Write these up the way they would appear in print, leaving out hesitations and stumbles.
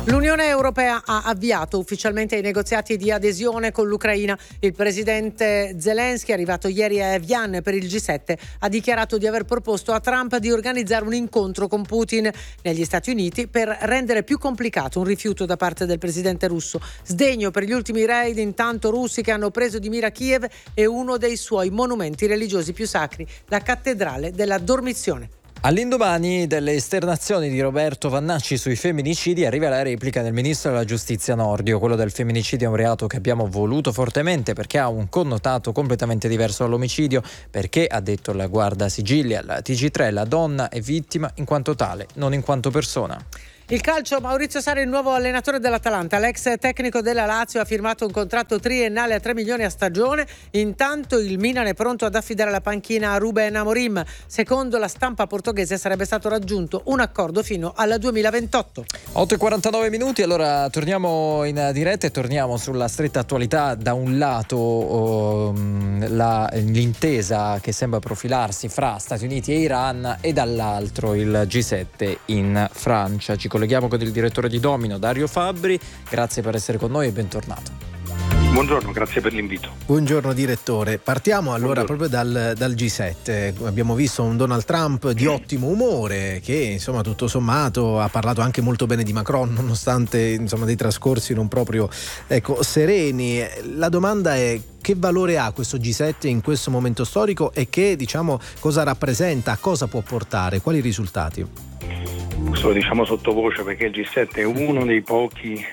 L'Unione Europea ha avviato ufficialmente i negoziati di adesione con l'Ucraina. Il presidente Zelensky, arrivato ieri a Evian per il G7, ha dichiarato di aver proposto a Trump di organizzare un incontro con Putin negli Stati Uniti per rendere più complicato un rifiuto da parte del presidente russo. Sdegno per gli ultimi raid intanto russi che hanno preso di mira Kiev e uno dei suoi monumenti religiosi più sacri, la cattedrale della Dormizione. All'indomani delle esternazioni di Roberto Vannacci sui femminicidi arriva la replica del ministro della giustizia Nordio. Quello del femminicidio è un reato che abbiamo voluto fortemente perché ha un connotato completamente diverso dall'omicidio, perché, ha detto la guardasigilli alla TG3, la donna è vittima in quanto tale, non in quanto persona. Il calcio, Maurizio Sarri, il nuovo allenatore dell'Atalanta. L'ex tecnico della Lazio ha firmato un contratto triennale a 3 milioni a stagione. Intanto il Milan è pronto ad affidare la panchina a Ruben Amorim. Secondo la stampa portoghese sarebbe stato raggiunto un accordo fino al 2028. 8:49 minuti, allora torniamo in diretta e torniamo sulla stretta attualità. Da un lato l'intesa che sembra profilarsi fra Stati Uniti e Iran e dall'altro il G7 in Francia. Ci colleghiamo con il direttore di Domino, Dario Fabbri. Grazie per essere con noi e bentornato. Buongiorno, grazie per l'invito. Buongiorno direttore. Partiamo allora proprio dal G7. Abbiamo visto un Donald Trump di ottimo umore che insomma tutto sommato ha parlato anche molto bene di Macron nonostante insomma dei trascorsi non proprio sereni. La domanda è: che valore ha questo G7 in questo momento storico e cosa rappresenta, a cosa può portare, quali risultati? Questo lo diciamo sottovoce perché il G7 è uno dei pochi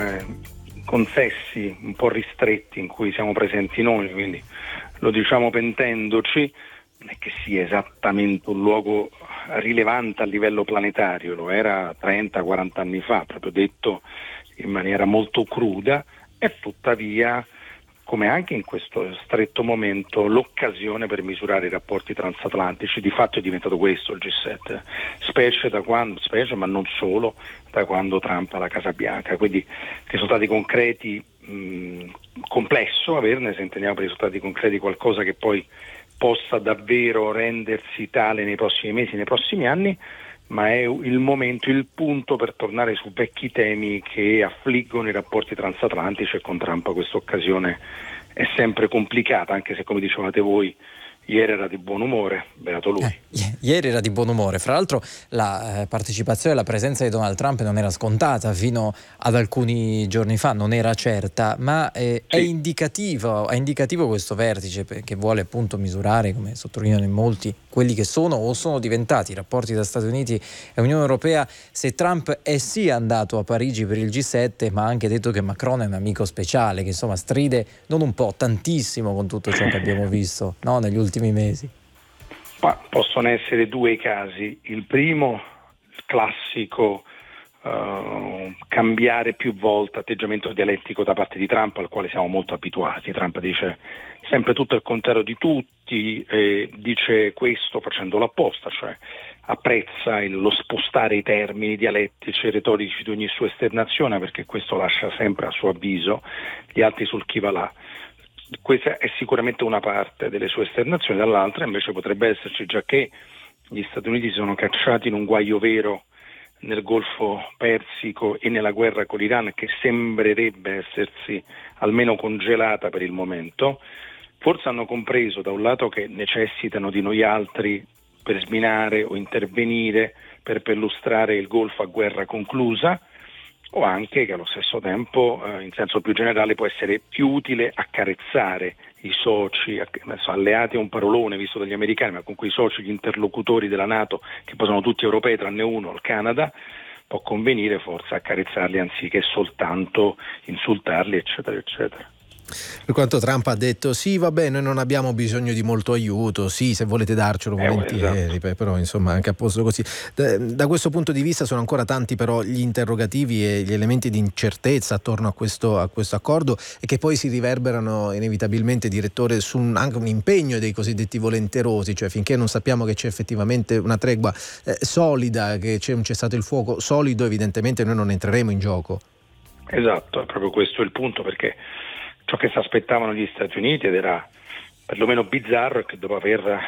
consessi un po' ristretti in cui siamo presenti noi, quindi lo diciamo pentendoci, non è che sia esattamente un luogo rilevante a livello planetario, lo era 30-40 anni fa, proprio detto in maniera molto cruda, e tuttavia, come anche in questo stretto momento, l'occasione per misurare i rapporti transatlantici. Di fatto è diventato questo il G7, specie ma non solo, da quando Trump ha la Casa Bianca. Quindi risultati concreti, complesso averne, se intendiamo per risultati concreti qualcosa che poi possa davvero rendersi tale nei prossimi mesi, nei prossimi anni, ma è il momento, il punto per tornare su vecchi temi che affliggono i rapporti transatlantici, e con Trump questa occasione è sempre complicata, anche se, come dicevate voi, ieri era di buon umore, beato lui. Ieri era di buon umore. Fra l'altro la partecipazione e la presenza di Donald Trump non era scontata fino ad alcuni giorni fa, non era certa, ma sì. È indicativo questo vertice che vuole appunto misurare, come sottolineano in molti, quelli che sono o sono diventati i rapporti tra Stati Uniti e Unione Europea. Se Trump è sì andato a Parigi per il G7, ma ha anche detto che Macron è un amico speciale, che insomma stride non un po', tantissimo con tutto ciò che abbiamo visto, no, negli ultimi mesi. Ma possono essere due i casi. Il primo, il classico cambiare più volte atteggiamento dialettico da parte di Trump, al quale siamo molto abituati. Trump dice sempre tutto il contrario di tutti, e dice questo facendolo apposta, cioè apprezza lo spostare i termini dialettici e retorici di ogni sua esternazione, perché questo lascia sempre a suo avviso gli altri sul chi va là. Questa è sicuramente una parte delle sue esternazioni, dall'altra invece potrebbe esserci, già che gli Stati Uniti si sono cacciati in un guaio vero nel Golfo Persico e nella guerra con l'Iran, che sembrerebbe essersi almeno congelata per il momento. Forse hanno compreso da un lato che necessitano di noi altri per sminare o intervenire per perlustrare il Golfo a guerra conclusa, o anche che allo stesso tempo, in senso più generale, può essere più utile accarezzare i soci, alleati è un parolone visto dagli americani, ma comunque i soci, gli interlocutori della NATO, che poi sono tutti europei tranne uno, il Canada, può convenire forse accarezzarli anziché soltanto insultarli, eccetera, eccetera. Per quanto Trump ha detto sì, vabbè, noi non abbiamo bisogno di molto aiuto, sì, se volete darcelo volentieri, esatto. Però insomma anche a posto così. Da questo punto di vista sono ancora tanti però gli interrogativi e gli elementi di incertezza attorno a questo accordo, e che poi si riverberano inevitabilmente, direttore, su anche un impegno dei cosiddetti volenterosi, cioè finché non sappiamo che c'è effettivamente una tregua solida, che c'è un cessate il fuoco solido, evidentemente noi non entreremo in gioco. Esatto, è proprio questo il punto, perché ciò che si aspettavano gli Stati Uniti, ed era perlomeno bizzarro, è che dopo aver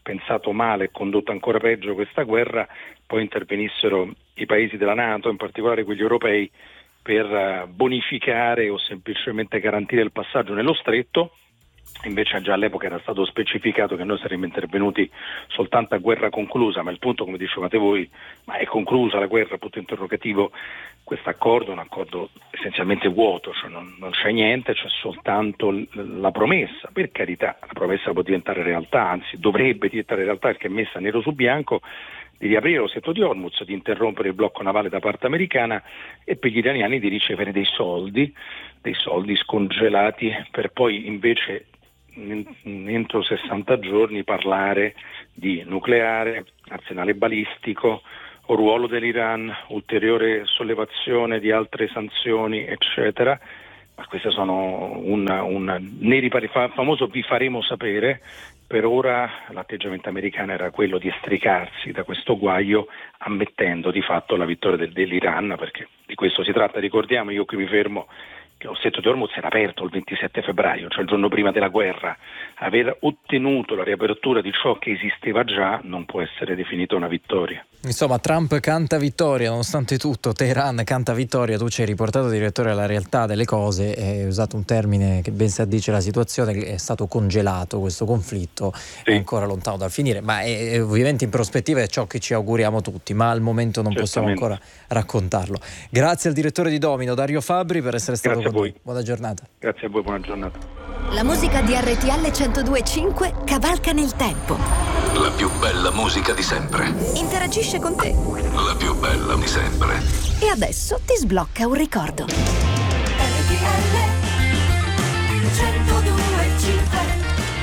pensato male e condotto ancora peggio questa guerra, poi intervenissero i paesi della NATO, in particolare quelli europei, per bonificare o semplicemente garantire il passaggio nello stretto. Invece già all'epoca era stato specificato che noi saremmo intervenuti soltanto a guerra conclusa, ma il punto, come dicevate voi, ma è conclusa la guerra, punto interrogativo. Questo accordo è un accordo essenzialmente vuoto, cioè non c'è niente, c'è soltanto la promessa. Per carità, la promessa può diventare realtà, anzi dovrebbe diventare realtà perché è messa nero su bianco, di riaprire lo stretto di Hormuz, di interrompere il blocco navale da parte americana e per gli iraniani di ricevere dei soldi scongelati per poi invece entro 60 giorni parlare di nucleare, arsenale balistico, ruolo dell'Iran, ulteriore sollevazione di altre sanzioni, eccetera. Ma queste sono il famoso vi faremo sapere. Per ora l'atteggiamento americano era quello di estricarsi da questo guaio, ammettendo di fatto la vittoria dell'Iran, perché di questo si tratta. Ricordiamo, io qui mi fermo, che lo stretto di Hormuz era aperto il 27 febbraio, cioè il giorno prima della guerra. Aver ottenuto la riapertura di ciò che esisteva già non può essere definito una vittoria. Insomma, Trump canta vittoria nonostante tutto, Teheran canta vittoria. Tu ci hai riportato, direttore, alla realtà delle cose, hai usato un termine che ben si addice alla situazione, che è stato congelato questo conflitto, sì. È ancora lontano dal finire, ma è ovviamente in prospettiva è ciò che ci auguriamo tutti, ma al momento non possiamo ancora raccontarlo. Grazie al direttore di Domino, Dario Fabbri, per essere stato con noi. Buona giornata. Grazie a voi, buona giornata. La musica di RTL 102.5 cavalca nel tempo. La più bella musica di sempre. Interagisce con te. La più bella di sempre. E adesso ti sblocca un ricordo. RTL 102.5.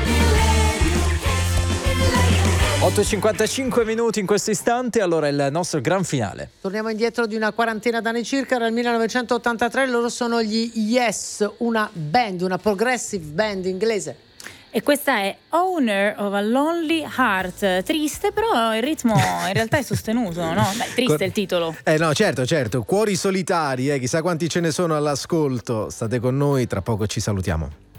8:55 minuti in questo istante, allora il nostro gran finale. Torniamo indietro di una quarantina d'anni circa, nel 1983, loro sono gli Yes, una band, una progressive band inglese. E questa è Owner of a Lonely Heart. Triste, però il ritmo in realtà è sostenuto, no? Beh, triste il titolo. No, certo. Cuori solitari, chissà quanti ce ne sono all'ascolto. State con noi, tra poco ci salutiamo.